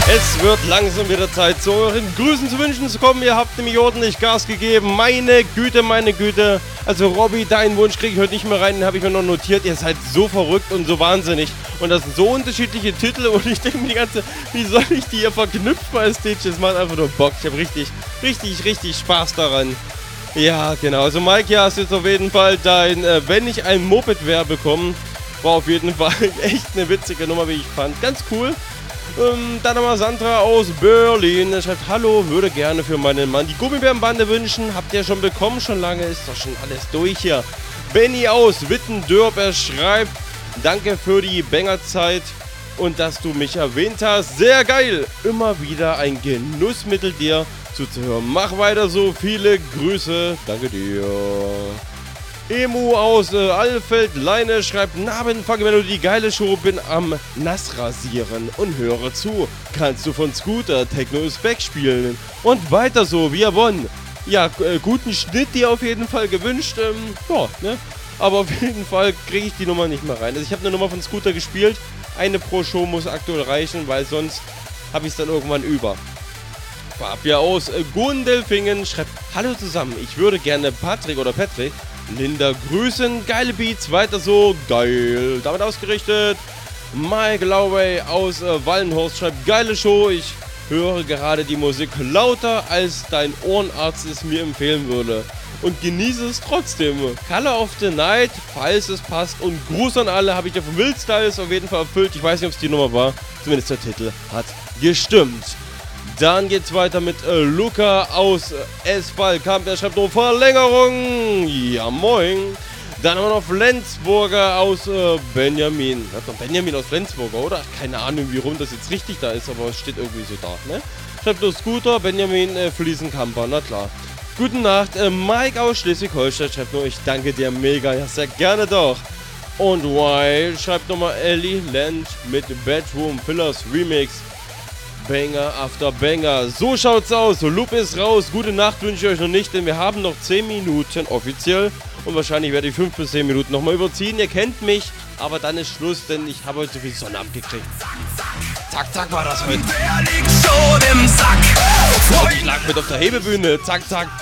Es wird langsam wieder Zeit, zu euren Grüßen zu wünschen zu kommen. Ihr habt nämlich ordentlich Gas gegeben. Meine Güte, meine Güte. Also Robby, deinen Wunsch kriege ich heute nicht mehr rein. Den habe ich mir noch notiert. Ihr seid so verrückt und so wahnsinnig. Und das sind so unterschiedliche Titel. Und ich denke mir die ganze, wie soll ich die hier verknüpfen als Stitch? Das macht einfach nur Bock. Ich habe richtig Spaß daran. Ja, genau. Also Mike, ja, hast jetzt auf jeden Fall dein, wenn ich ein Moped wäre, bekommen. War auf jeden Fall echt eine witzige Nummer, wie ich fand. Ganz cool. Dann nochmal Sandra aus Berlin. Er schreibt, hallo, würde gerne für meinen Mann die Gummibärenbande wünschen. Habt ihr schon bekommen? Schon lange ist doch schon alles durch hier. Benny aus Wittendörp, er schreibt, danke für die Bangerzeit und dass du mich erwähnt hast. Sehr geil. Immer wieder ein Genuss mit dir zuzuhören. Mach weiter so. Viele Grüße. Danke dir. Emu aus Allfeld Leine schreibt, Namen, Fange, wenn du die geile Show bin am Nassrasieren und höre zu. Kannst du von Scooter Techno is Back spielen und weiter so, wie er won. Ja, guten Schnitt dir auf jeden Fall gewünscht. Ja, ne? Aber auf jeden Fall kriege ich die Nummer nicht mehr rein. Also ich habe eine Nummer von Scooter gespielt. Eine pro Show muss aktuell reichen, weil sonst habe ich es dann irgendwann über. Fabia aus Gundelfingen schreibt, hallo zusammen, ich würde gerne Patrick Linda grüßen, geile Beats, weiter so, geil. Damit ausgerichtet, Mike Lowey aus Wallenhorst schreibt, geile Show, ich höre gerade die Musik lauter, als dein Ohrenarzt es mir empfehlen würde. Und genieße es trotzdem. Color of the Night, falls es passt. Und Gruß an alle, habe ich ja von Wildstyles auf jeden Fall erfüllt. Ich weiß nicht, ob es die Nummer war, zumindest der Titel hat gestimmt. Dann geht's weiter mit Luca aus Espalkamp. Er schreibt noch Verlängerung. Ja, moin. Dann haben wir noch Flensburger aus Benjamin. Hat noch Benjamin aus Flensburger, oder? Keine Ahnung, wie rum das jetzt richtig da ist, aber es steht irgendwie so da, ne? Schreibt nur Scooter, Benjamin Fliesenkamper, na klar. Guten Nacht, Mike aus Schleswig-Holstein schreibt nur, ich danke dir mega, ja, sehr gerne doch. Und Wild schreibt nochmal Ellie Land mit Bedroom Fillers Remix. Banger after Banger. So schaut's aus. Loop ist raus. Gute Nacht wünsche ich euch noch nicht, denn wir haben noch 10 Minuten offiziell. Und wahrscheinlich werde ich 5 bis 10 Minuten nochmal überziehen. Ihr kennt mich, aber dann ist Schluss, denn ich habe heute so viel Sonne abgekriegt. Zack, zack war das heute. Und ich lag mit auf der Hebebühne. Zack, zack.